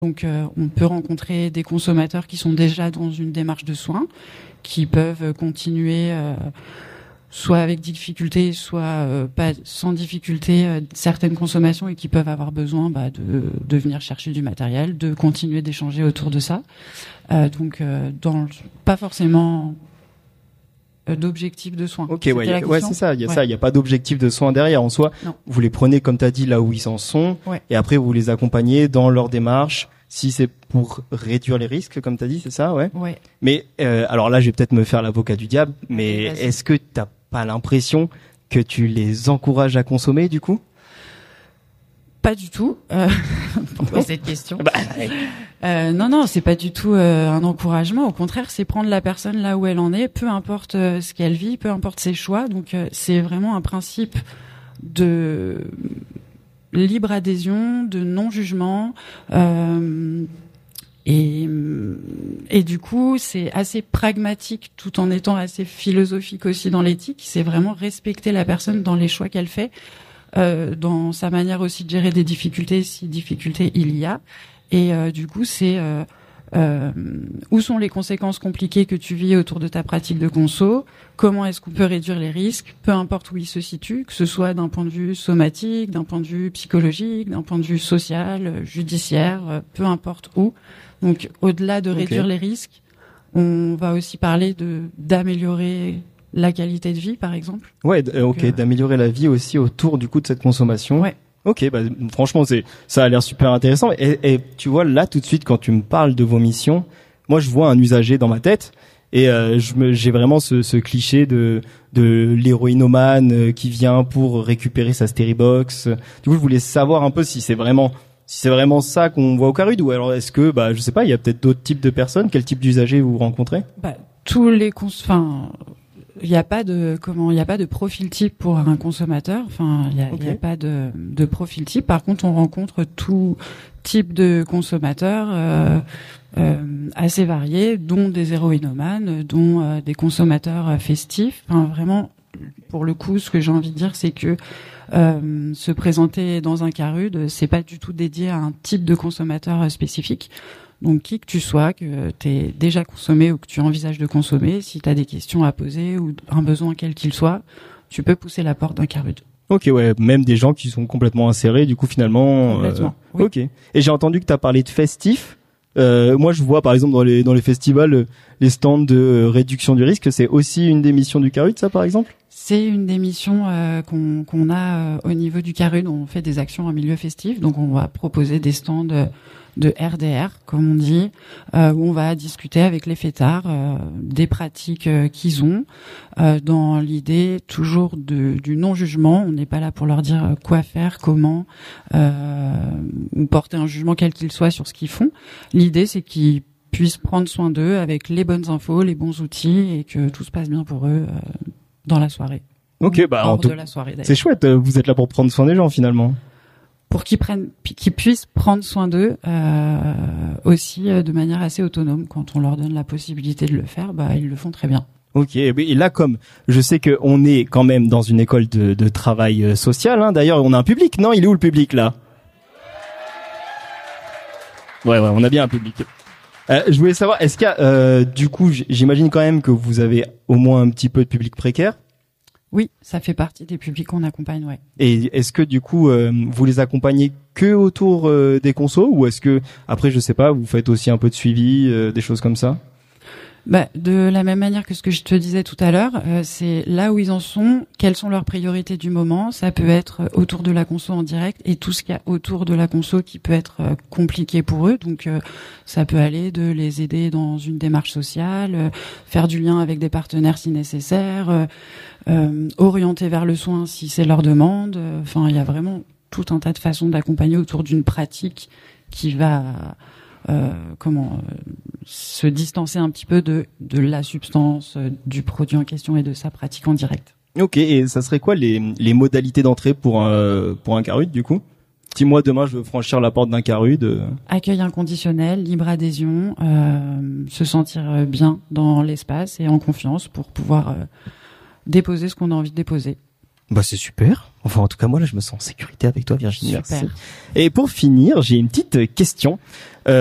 Donc on peut rencontrer des consommateurs qui sont déjà dans une démarche de soins, qui peuvent continuer soit avec difficulté, soit pas sans difficulté certaines consommations et qui peuvent avoir besoin de venir chercher du matériel, de continuer d'échanger autour de ça. Pas forcément d'objectif de soins. Ok, c'est ça. Il y a pas d'objectif de soins derrière en soi. Non. Vous les prenez comme t'as dit là où ils en sont, et après vous les accompagnez dans leur démarche. Si c'est pour réduire les risques, comme t'as dit, c'est ça, ouais. Ouais. Mais alors là, je vais peut-être me faire l'avocat du diable, mais est-ce que t'as pas l'impression que tu les encourages à consommer du coup? Pas du tout. Pourquoi cette question? Non, c'est pas du tout un encouragement. Au contraire, c'est prendre la personne là où elle en est, peu importe ce qu'elle vit, peu importe ses choix. Donc, c'est vraiment un principe de libre adhésion, de non-jugement. Et du coup, c'est assez pragmatique tout en étant assez philosophique aussi dans l'éthique. C'est vraiment respecter la personne dans les choix qu'elle fait. Dans sa manière aussi de gérer des difficultés, si difficultés il y a. Et du coup, c'est où sont les conséquences compliquées que tu vis autour de ta pratique de conso, comment est-ce qu'on peut réduire les risques, peu importe où ils se situent, que ce soit d'un point de vue somatique, d'un point de vue psychologique, d'un point de vue social, judiciaire, peu importe où. Donc, au-delà de réduire les risques, on va aussi parler d'améliorer la qualité de vie, par exemple. Ouais, d'améliorer la vie aussi autour du coup de cette consommation. Ouais. Ok, franchement, ça a l'air super intéressant. Et tu vois, là, tout de suite, quand tu me parles de vos missions, moi, je vois un usager dans ma tête et j'ai vraiment ce cliché de l'héroïnomane qui vient pour récupérer sa Steribox. Du coup, je voulais savoir un peu si c'est vraiment ça qu'on voit au Carude, ou alors est-ce que, je sais pas, il y a peut-être d'autres types de personnes. Quel type d'usagers vous rencontrez? Tous les il n'y a pas de profil type pour un consommateur. Enfin, il y a pas de profil type. Par contre, on rencontre tout type de consommateurs assez variés, dont des héroïnomanes, dont des consommateurs festifs. Enfin, vraiment, pour le coup, ce que j'ai envie de dire, c'est que se présenter dans un Carude, c'est pas du tout dédié à un type de consommateur spécifique. Donc, qui que tu sois, que t'aies déjà consommé ou que tu envisages de consommer, si t'as des questions à poser ou un besoin quel qu'il soit, tu peux pousser la porte d'un Carude. Ok, ouais, même des gens qui sont complètement insérés, du coup, finalement. Complètement. Oui. Ok. Et j'ai entendu que t'as parlé de festifs. Moi, je vois, par exemple, dans les festivals, les stands de réduction du risque. C'est aussi une des missions du Carude, ça, par exemple? C'est une des missions qu'on a au niveau du Carude. On fait des actions en milieu festif, donc on va proposer des stands de RDR, comme on dit, où on va discuter avec les fêtards des pratiques qu'ils ont, dans l'idée toujours du non-jugement. On n'est pas là pour leur dire quoi faire, comment, ou porter un jugement quel qu'il soit sur ce qu'ils font. L'idée, c'est qu'ils puissent prendre soin d'eux avec les bonnes infos, les bons outils, et que tout se passe bien pour eux dans la soirée. Ok, hors de la soirée, d'ailleurs. C'est chouette. Vous êtes là pour prendre soin des gens, finalement. Pour qu'ils puissent prendre soin d'eux aussi de manière assez autonome. Quand on leur donne la possibilité de le faire, ils le font très bien. Ok, et là, comme je sais que on est quand même dans une école de travail social, hein, d'ailleurs on a un public, non? Il est où le public là? Ouais, on a bien un public. Je voulais savoir, est-ce qu'il y a, du coup, j'imagine quand même que vous avez au moins un petit peu de public précaire? Oui, ça fait partie des publics qu'on accompagne, ouais. Et est-ce que du coup, vous les accompagnez que autour des consos, ou est-ce que après, je sais pas, vous faites aussi un peu de suivi, des choses comme ça? De la même manière que ce que je te disais tout à l'heure, c'est là où ils en sont, quelles sont leurs priorités du moment. Ça peut être autour de la conso en direct et tout ce qu'il y a autour de la conso qui peut être compliqué pour eux. Donc ça peut aller de les aider dans une démarche sociale, faire du lien avec des partenaires si nécessaire, orienter vers le soin si c'est leur demande. Enfin, il y a vraiment tout un tas de façons d'accompagner autour d'une pratique qui va se distancer un petit peu de la substance, du produit en question et de sa pratique en direct. Ok, et ça serait quoi les modalités d'entrée pour un Carude du coup? Si moi demain je veux franchir la porte d'un Carude. Accueil inconditionnel, libre adhésion, se sentir bien dans l'espace et en confiance pour pouvoir déposer ce qu'on a envie de déposer. C'est super. Enfin, en tout cas, moi, là, je me sens en sécurité avec toi, Virginie. Super. Merci. Et pour finir, j'ai une petite question.